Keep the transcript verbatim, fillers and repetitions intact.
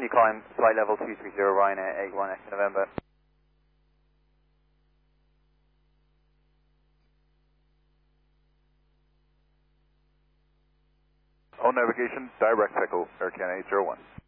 Continue climb, flight level two three zero, Ryanair eight one X November. On navigation, direct echo, Air Canada eight zero one.